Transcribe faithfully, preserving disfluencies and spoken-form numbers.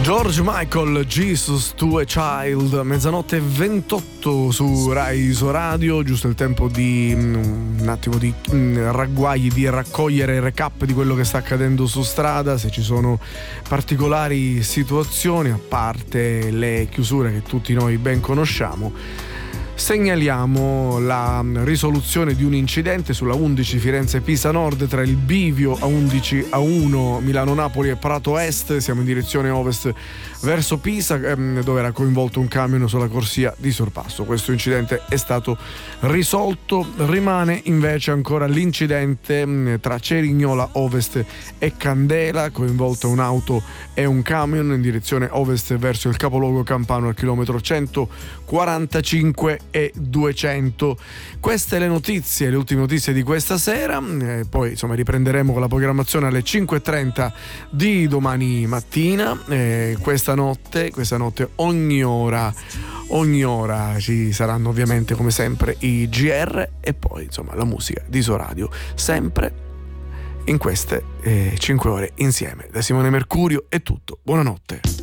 George Michael, Jesus to a Child, mezzanotte e ventotto su Rai Isoradio, giusto il tempo di um, un attimo di um, ragguagli, di raccogliere il recap di quello che sta accadendo su strada, se ci sono particolari situazioni, a parte le chiusure che tutti noi ben conosciamo. Segnaliamo la risoluzione di un incidente sulla undici Firenze-Pisa Nord tra il bivio A undici A uno Milano-Napoli e Prato Est. Siamo in direzione ovest verso Pisa, dove era coinvolto un camion sulla corsia di sorpasso. Questo incidente è stato risolto. Rimane invece ancora l'incidente tra Cerignola Ovest e Candela, coinvolta un'auto e un camion in direzione ovest verso il capoluogo campano al chilometro centoquarantacinque e duecento. Queste le notizie, le ultime notizie di questa sera, e poi insomma riprenderemo con la programmazione alle cinque e trenta di domani mattina. E questa notte, questa notte ogni ora, ogni ora ci saranno ovviamente come sempre i G R e poi insomma la musica di Isoradio, sempre in queste eh, cinque ore insieme. Da Simone Mercurio è tutto, buonanotte.